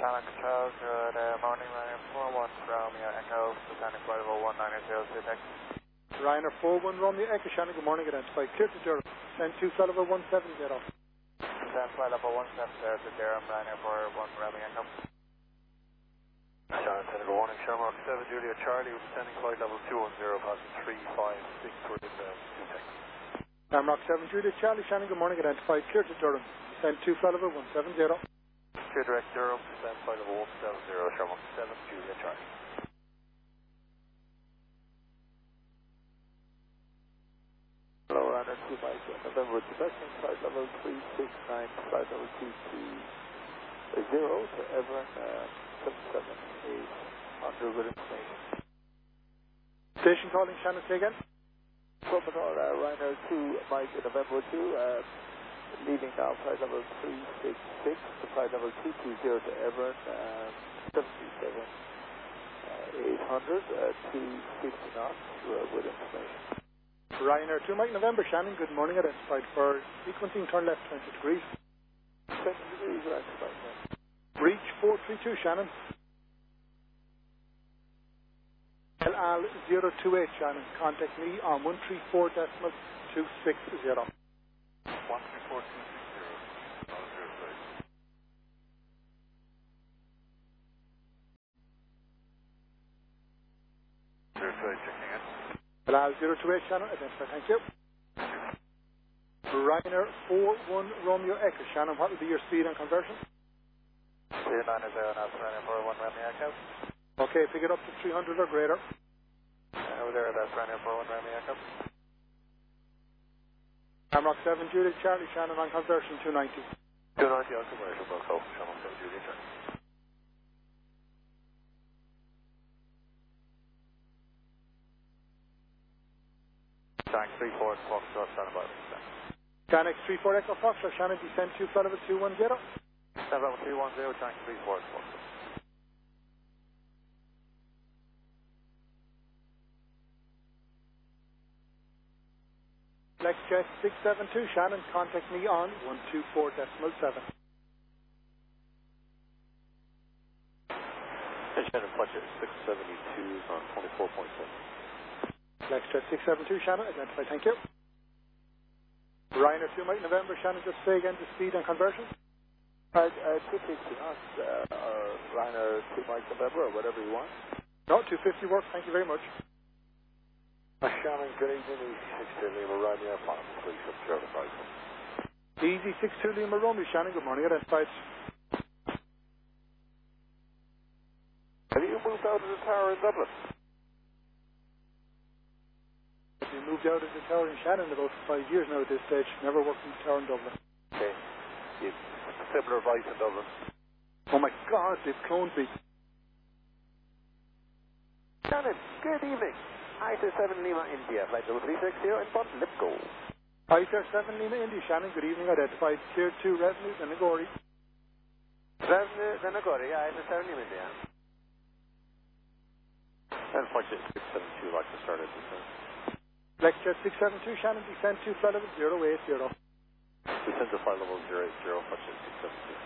Challenge Control, good morning, Ryanair 41 Romeo Echo, Britannic flight level 1902, take. Ryanair 41 Romeo Echo, Shannon, good morning, identified, clear to Durham, send 2 flight level 170. Send flight level 170 to Durham, Ryanair 41 Romeo Echo. Shannon, Center, good morning, Shamrock 7 Julia Charlie, we're descending flight level 210, passing 356 for this 2 take. Shamrock 7 Julia Charlie, Shannon, good morning, identified, clear to Durham, send 2 flight level 170. Clear direct Durham, descend flight level 170, Shamrock 7 Julia Charlie. Hello, Ryanair 2 Mike, November, descending flight level 369, flight level 220 to Everett, 778 with information. Station calling, Shannon, say again. Copenhagen, Ryanair 2 Mike, November 2, leaving now flight level 366 to flight level 220 to Everett, 737 800, 250 knots with information. Ryanair 2 Mike, November, Shannon, good morning, identified for sequencing, turn left 20 degrees. 20 degrees, identified, yeah. Reach 432, Shannon. LL 028, Shannon, contact me on 134.260. 028, Shannon, identified, thank you. Ryanair 41 Romeo Echo, Shannon, what would be your speed and conversion? 290 now, Ryanair 41 Romeo Echo. Okay, pick it up to 300 or greater. Over there, that's Ryanair 41 Romeo Echo. Shamrock 7 Juliet Charlie, Shannon, on conversion 290. 290 on commercial, Bucko, Shamrock 7 Juliet Charlie. Tank 34 Foxtrot, standing by. Tank 34 Echo Foxtrot, Shannon, descend 2 flight level 210. Stand level 310, Tank 34 Foxtrot. Flexjet 672, Shannon, contact me on 124.7. Shannon, Flexjet 672 on 24.7. Flexjet 672, Shannon, identified, thank you. Ryanair 2 Mike, November, Shannon, just say again the speed and conversion. 250 knots, or Ryanair 2 Mike, November, or whatever you want. No, 250 works, thank you very much. Shannon, good evening, Easy 62 Lima, Ryanair 5, Easy 62 Lima Romeo, Shannon, good morning, identified. Have you moved out of the tower in Dublin? We moved out of the tower in Shannon about 5 years now at this stage, never worked in the tower in Dublin. Okay, similar advice in Dublin. Oh my God, they've cloned me. Shannon, good evening. ISO 7 Lima India, flight level 360 in Pont Lipco. ISO 7 Lima India, Shannon, good evening, identified Tier 2 Revenue, Denagori. Revenue, Denagori, ISO 7 Lima India. And Flexjet 672, like to start at descent. Flexjet 672, Shannon, descend to flight level 080. Descend to flight level 080, Flexjet 672.